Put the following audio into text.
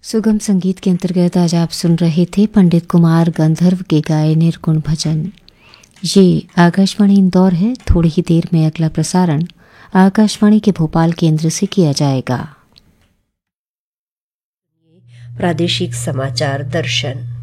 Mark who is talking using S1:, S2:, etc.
S1: सुगम संगीत के अंतर्गत आज आप सुन रहे थे पंडित कुमार गंधर्व के गाए निर्गुण भजन। ये आकाशवाणी इंदौर है। थोड़ी ही देर में अगला प्रसारण आकाशवाणी के भोपाल केंद्र से किया जाएगा।
S2: प्रादेशिक समाचार दर्शन।